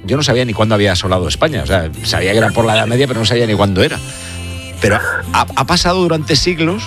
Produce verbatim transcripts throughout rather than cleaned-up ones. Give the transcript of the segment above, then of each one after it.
yo no sabía ni cuándo había asolado España. O sea, sabía que era por la Edad Media, pero no sabía ni cuándo era. Pero ha, ha pasado durante siglos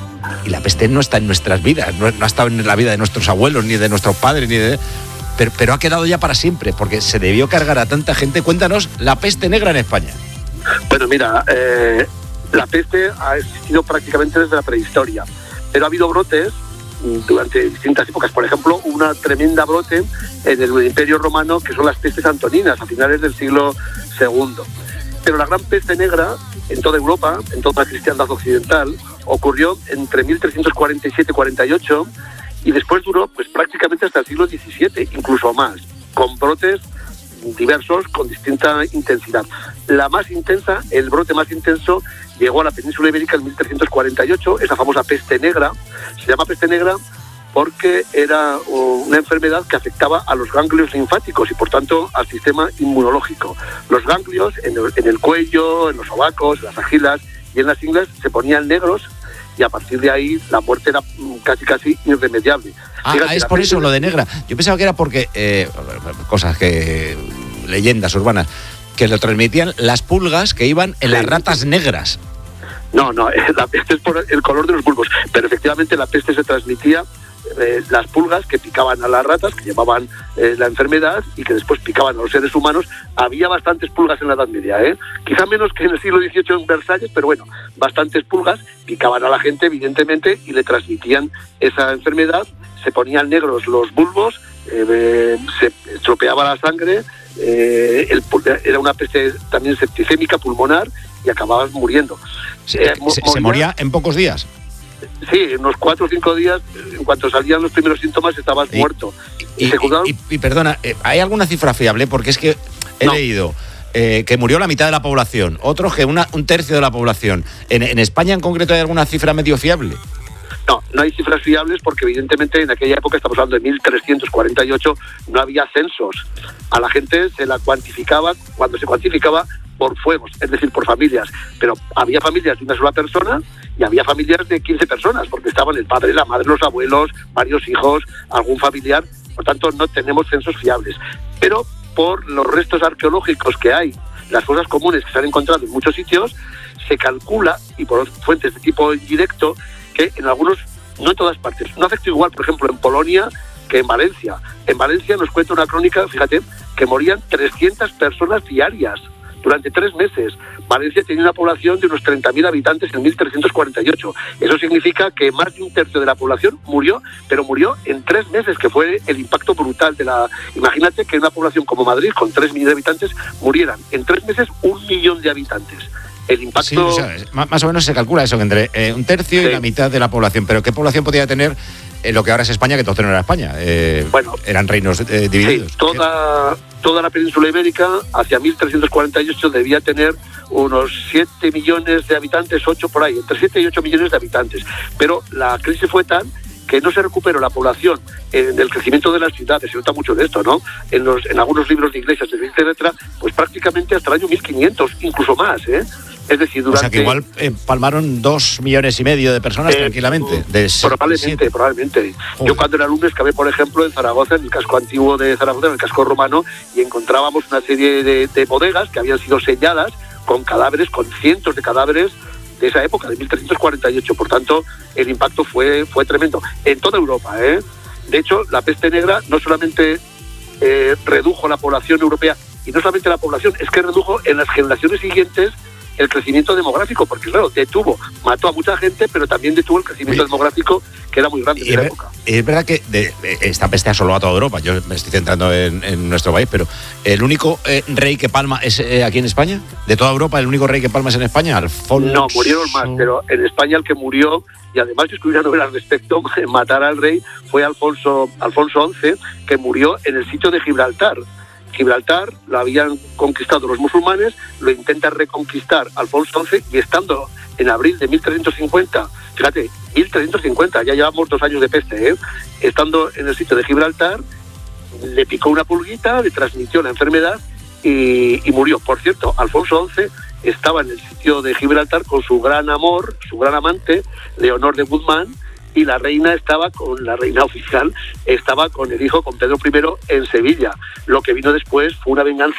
y la peste no está en nuestras vidas, no, no ha estado en la vida de nuestros abuelos, ni de nuestros padres, ni de... Pero, pero ha quedado ya para siempre, porque se debió cargar a tanta gente. Cuéntanos la peste negra en España. Bueno, mira, eh, la peste ha existido prácticamente desde la prehistoria, pero ha habido brotes durante distintas épocas. Por ejemplo, una tremenda brote en el Imperio Romano, que son las pestes antoninas, a finales del siglo segundo. Pero la gran peste negra en toda Europa, en toda la cristiandad occidental, ocurrió entre mil trescientos cuarenta y siete cuarenta y ocho y después duró pues prácticamente hasta el siglo diecisiete, incluso más, con brotes diversos con distinta intensidad. La más intensa, el brote más intenso, llegó a la península ibérica en mil trescientos cuarenta y ocho, esa famosa peste negra. Se llama peste negra porque era una enfermedad que afectaba a los ganglios linfáticos y por tanto al sistema inmunológico. Los ganglios en el, en el cuello, en los sobacos, en las axilas y en las ingles se ponían negros, y a partir de ahí la muerte era casi casi irremediable. Ah, Fíjate, es por eso lo de negra. Yo pensaba que era porque, eh, cosas que, leyendas urbanas, que lo transmitían las pulgas que iban en sí. las ratas negras. No, no, la peste es por el color de los bulbos, pero efectivamente la peste se transmitía eh, las pulgas que picaban a las ratas, que llevaban eh, la enfermedad y que después picaban a los seres humanos. Había bastantes pulgas en la Edad Media, ¿eh? Quizá menos que en el siglo dieciocho en Versalles, pero bueno, bastantes pulgas picaban a la gente, evidentemente, y le transmitían esa enfermedad. Se ponían negros los bulbos, eh, se estropeaba la sangre, eh, el, era una peste también septicémica pulmonar y acababas muriendo. Se, eh, se, ¿Se moría en pocos días? Sí, en unos cuatro o cinco días, en cuanto salían los primeros síntomas, estabas y, muerto. Y, y, y, y, y perdona, ¿hay alguna cifra fiable? Porque es que he no. leído eh, que murió la mitad de la población, otros que una, un tercio de la población. ¿En, en España en concreto hay alguna cifra medio fiable? No, no hay cifras fiables porque evidentemente en aquella época, estamos hablando de mil trescientos cuarenta y ocho, no había censos. A la gente se la cuantificaba, cuando se cuantificaba, por fuegos, es decir, por familias. Pero había familias de una sola persona y había familias de quince personas, porque estaban el padre, la madre, los abuelos, varios hijos, algún familiar. Por tanto, no tenemos censos fiables. Pero por los restos arqueológicos que hay, las cosas comunes que se han encontrado en muchos sitios, se calcula, y por fuentes de tipo indirecto, que en algunos, no en todas partes, no afecta igual, por ejemplo, en Polonia que en Valencia. En Valencia nos cuenta una crónica, fíjate, que morían trescientas personas diarias durante tres meses. Valencia tenía una población de unos treinta mil habitantes en mil trescientos cuarenta y ocho. Eso significa que más de un tercio de la población murió, pero murió en tres meses, que fue el impacto brutal de la... Imagínate que en una población como Madrid, con tres millones de habitantes, murieran en tres meses un millón de habitantes. El impacto... Sí, o sea, más o menos se calcula eso, que entre eh, un tercio sí. y la mitad de la población. Pero ¿qué población podía tener eh, lo que ahora es España, que entonces no era España? Eh, bueno, eran reinos eh, divididos. Sí, toda, toda la península ibérica, hacia mil trescientos cuarenta y ocho, debía tener unos siete millones de habitantes, ocho por ahí, entre siete y ocho millones de habitantes. Pero la crisis fue tan que no se recuperó la población en el crecimiento de las ciudades. Se nota mucho de esto, ¿no? En, los, en algunos libros de iglesias, etcétera, pues prácticamente hasta el año mil quinientos, incluso más, ¿eh? Es decir, durante... O sea, que igual eh, palmaron dos millones y medio de personas eh, tranquilamente. De probablemente, de probablemente. Joder. Yo cuando era alumno excavé, por ejemplo, en Zaragoza, en el casco antiguo de Zaragoza, en el casco romano, y encontrábamos una serie de, de bodegas que habían sido selladas con cadáveres, con cientos de cadáveres de esa época, de mil trescientos cuarenta y ocho. Por tanto, el impacto fue, fue tremendo. En toda Europa, ¿eh? De hecho, la peste negra no solamente eh, redujo la población europea, y no solamente la población, es que redujo en las generaciones siguientes el crecimiento demográfico, porque claro, detuvo, mató a mucha gente, pero también detuvo el crecimiento Oye, demográfico, que era muy grande en esa época. Es verdad que de, esta peste asoló a toda Europa. Yo me estoy centrando en, en nuestro país, pero ¿el único eh, rey que palma es eh, aquí en España? ¿De toda Europa el único rey que palma es en España? Alfonso... No, murieron más, pero en España el que murió, y además yo escribí una novela al respecto, matar al rey, fue Alfonso, Alfonso once, que murió en el sitio de Gibraltar. Gibraltar lo habían conquistado los musulmanes, lo intenta reconquistar Alfonso once, y estando en abril de mil trescientos cincuenta, fíjate, mil trescientos cincuenta, ya llevamos dos años de peste, ¿eh? Estando en el sitio de Gibraltar, le picó una pulguita, le transmitió la enfermedad y, y murió. Por cierto, Alfonso once estaba en el sitio de Gibraltar con su gran amor, su gran amante, Leonor de Guzmán, y la reina estaba con, la reina oficial, estaba con el hijo, con Pedro primero, en Sevilla. Lo que vino después fue una venganza